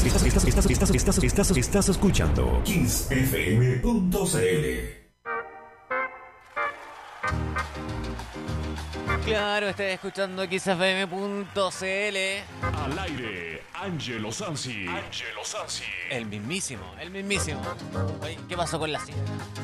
Estás escuchando KissFM.cl. Claro, estás escuchando XFM.cl. Al aire, Angelo Sansi. El mismísimo. Oye, ¿qué pasó con la silla?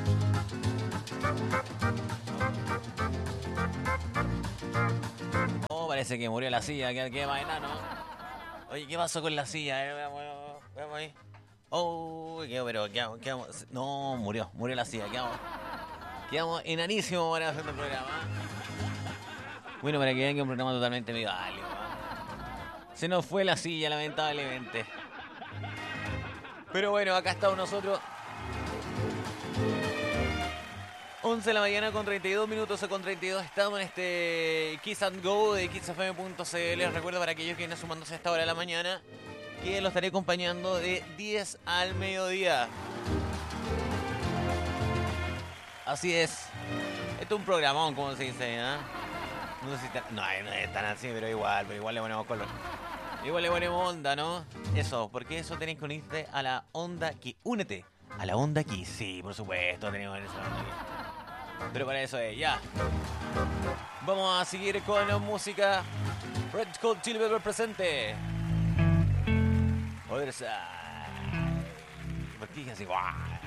Oh, parece que murió la silla, que más enano. Oye, ¿qué pasó con la silla? Veamos ahí. Oh, ¿qué vamos? No, murió la silla, quedamos enanísimo para hacer el programa. Bueno, para que vean que es un programa totalmente medio válido. Se nos fue la silla, lamentablemente. Pero bueno, acá estamos nosotros. 11 de la mañana con 32 minutos o con 32. Estamos en este Kiss and Go de KissFM.cl. Les recuerdo para aquellos que vienen sumándose a esta hora de la mañana que los estaré acompañando de 10 al mediodía. Así es. Esto es un programón, como se dice, ¿eh? No sé si no es tan así, pero igual le ponemos color. Igual le ponemos onda, ¿no? Eso, porque eso tenés que unirte a la onda aquí. Únete a la onda aquí. Sí, por supuesto, tenemos esa onda aquí. Pero para eso es, ya. Vamos a seguir con la música. Red Hot Chili Peppers presente. Other Side. ¿Por qué dije así? ¡Guau!